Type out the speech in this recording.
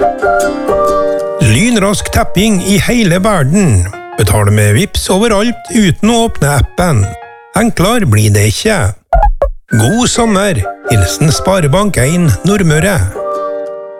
Lynrask tapping i hele verden. Betale med Vipps overalt uten å åpne appen. Enklere blir det ikke. God sommer! Hilsen Sparebank 1 Nordmøre.